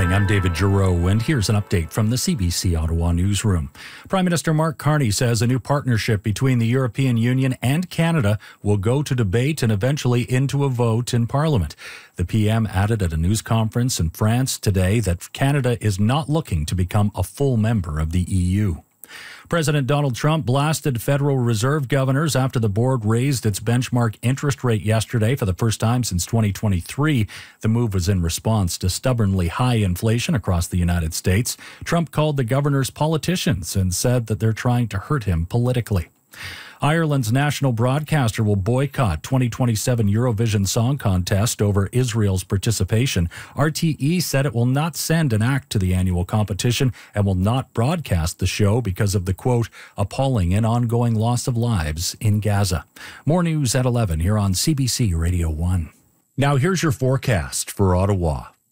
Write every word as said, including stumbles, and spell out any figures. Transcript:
morning, I'm David Giroux, and here's an update from the C B C Ottawa newsroom. Prime Minister Mark Carney says a new partnership between the European Union and Canada will go to debate and eventually into a vote in Parliament. The P M added at a news conference in France today that Canada is not looking to become a full member of the E U. President Donald Trump blasted Federal Reserve governors after the board raised its benchmark interest rate yesterday for the first time since twenty twenty-three. The move was in response to stubbornly high inflation across the United States. Trump called the governors politicians and said that they're trying to hurt him politically. Ireland's national broadcaster will boycott twenty twenty-seven Eurovision Song Contest over Israel's participation. R T E said it will not send an act to the annual competition and will not broadcast the show because of the, quote, appalling and ongoing loss of lives in Gaza. More news at eleven here on C B C Radio one. Now here's your forecast for Ottawa.